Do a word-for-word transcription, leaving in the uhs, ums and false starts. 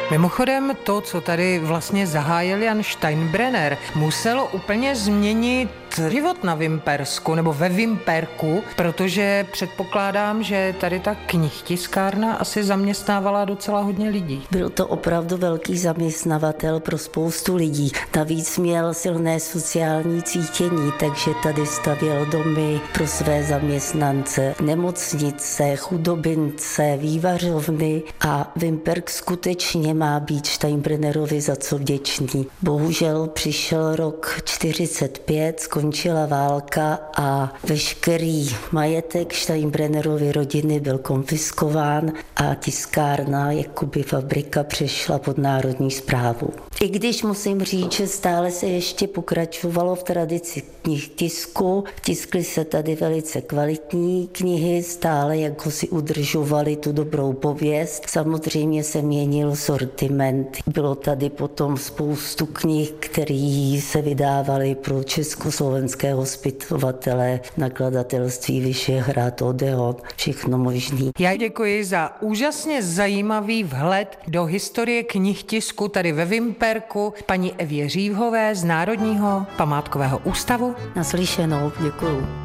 Mimochodem to, co tady vlastně zahájil Jan Steinbrenner, muselo úplně změnit život na Vimpersku nebo ve Vimperku, protože předpokládám, že tady ta knihtiskárna asi zaměstnávala docela hodně lidí. Byl to opravdu velký zaměstnavatel pro spoustu lidí. Navíc měl silné sociální cítění, takže tady stavěl domy pro své zaměstnance, nemocnice, chudobince, vývařovny a Vimperk skutečně má být Steinbrennerovi za co vděčný. Bohužel přišel rok čtyřicet pět, skončila válka a veškerý majetek Steinbrennerovy rodiny byl konfiskován a tiskárna, jakoby fabrika, přešla pod národní správu. I když musím říct, že stále se ještě pokračovalo v tradici knih tisku, tiskly se tady velice kvalitní knihy, stále jako si udržovali tu dobrou pověst. Samozřejmě se měnil sortiment. Bylo tady potom spoustu knih, které se vydávaly pro československé hospitovatele, nakladatelství Vyšehrad, Odeon, všechno možný. Já děkuji za úžasně zajímavý vhled do historie knihtisku tady ve Vimperku paní Evě Řívhové z Národního památkového ústavu. Naslyšenou, děkuju.